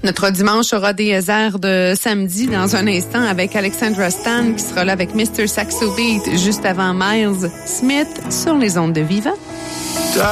Notre dimanche aura des airs de samedi dans un instant avec Alexandra Stan qui sera là avec Mr. Saxo Beat juste avant Miles Smith sur les ondes de Viva.